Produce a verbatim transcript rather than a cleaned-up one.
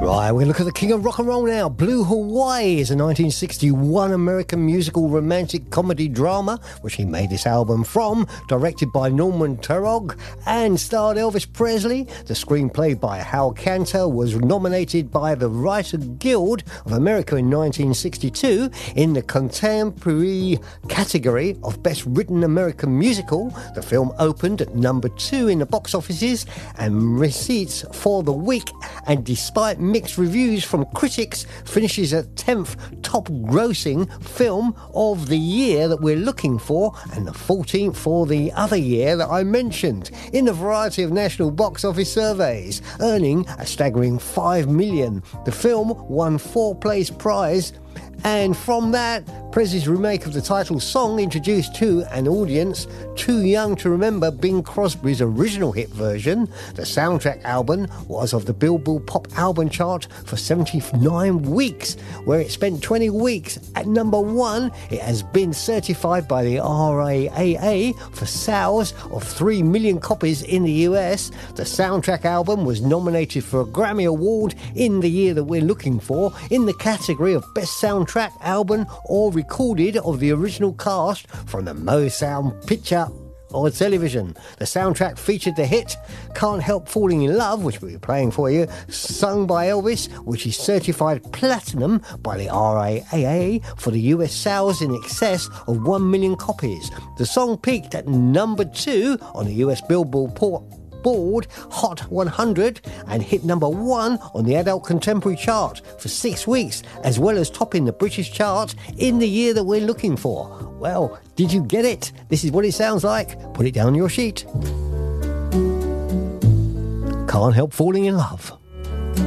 Right, we're going to look at the king of rock and roll now. Blue Hawaii is a nineteen sixty-one American musical romantic comedy drama, which he made this album from, directed by Norman Taurog and starred Elvis Presley. The screenplay by Hal Cantor was nominated by the Writer Guild of America in nineteen sixty-two in the contemporary category of Best Written American Musical. The film opened at number two in the box offices and receipts for the week, and despite mixed reviews from critics, finishes at tenth top grossing film of the year that we're looking for, and the fourteenth for the other year that I mentioned in a variety of national box office surveys, earning a staggering five million. The film won four place prize, and from that, Presley's remake of the title song introduced to an audience too young to remember Bing Crosby's original hit version. The soundtrack album was of the Billboard Pop Album chart for seventy-nine weeks, where it spent twenty weeks at number one. It has been certified by the R I A A for sales of three million copies in the U S. The soundtrack album was nominated for a Grammy Award in the year that we're looking for in the category of Best Soundtrack Album or recorded of the original cast from the Motown picture or television. The soundtrack featured the hit Can't Help Falling in Love, which we'll be playing for you, sung by Elvis, which is certified platinum by the R I A A for the U S sales in excess of one million copies. The song peaked at number two on the U S Billboard Port Board Hot one hundred and hit number one on the Adult Contemporary chart for six weeks, as well as topping the British chart in the year that we're looking for. Well, did you get it? This is what it sounds like. Put it down on your sheet. Can't Help Falling in Love.